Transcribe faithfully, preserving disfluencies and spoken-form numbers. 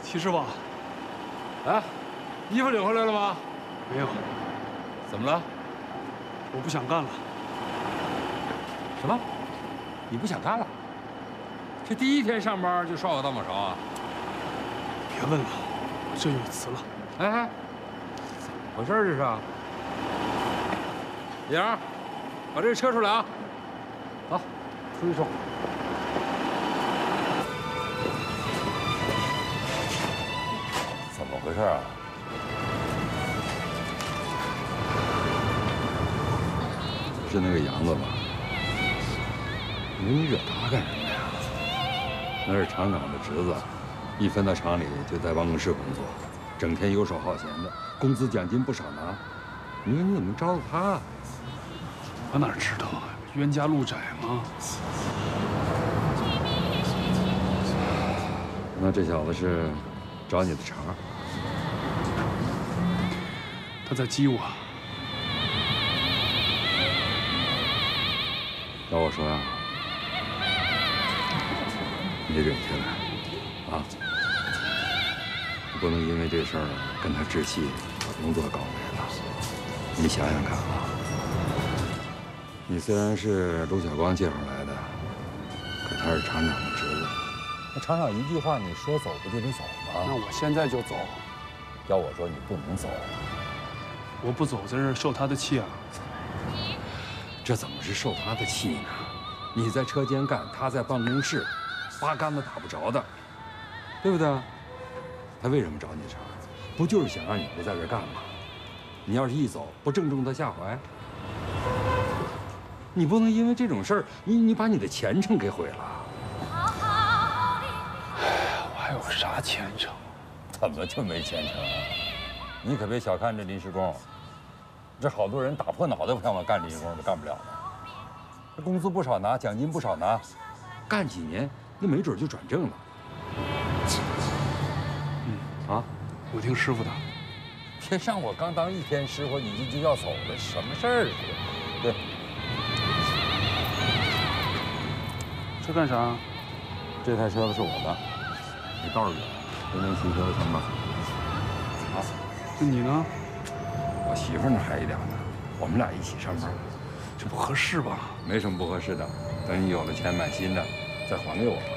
提示吧。 啊，衣服领回来了吗？ 没有。 怎么了？ 我不想干了。 什么？你不想干了？这第一天上班就烧个大马勺啊？ 别问了，我这就辞了。 哎哎，怎么回事这是？李阳，把这个车出来啊！走，出去说。怎么回事啊？是那个杨子吧？你惹他干什么呀？那是厂长的侄子，一分到厂里就在办公室工作，整天游手好闲的，工资奖金不少拿。你说你怎么招惹他啊？ 我哪知道啊？冤家路窄嘛。 那这小子是找你的茬？ 他在激我。 要我说呀，你忍下来啊！你不能因为这事儿跟他置气，把工作搞没了。你想想看啊，你虽然是陆小光介绍来的，可他是厂长的侄子。那厂长一句话，你说走不就得走吗？ 那我现在就走。 要我说，你不能走。 我不走，在这儿受他的气啊！ 这怎么是受他的气呢？你在车间干，他在办公室，八竿子打不着的，对不对？他为什么找你茬？不就是想让你不在这儿干吗？你要是一走，不正中他下怀？你不能因为这种事儿，你你把你的前程给毁了。 哎呀，我还有啥前程？ 怎么就没前程啊？你可别小看这临时工，这好多人打破脑袋不想往干临时工都干不了的。这工资不少拿，奖金不少拿，干几年那没准就转正了。 嗯啊， 我听师傅的。 别让我刚当一天师傅，你就就要走了，什么事儿？对。 这干啥？ 这台车子是我的，你道儿远，回门骑车行吗？啊， 那你呢？ 我媳妇那还一辆呢，我们俩一起上班。 这不合适吧？ 没什么不合适的，等你有了钱买新的，再还给我吧。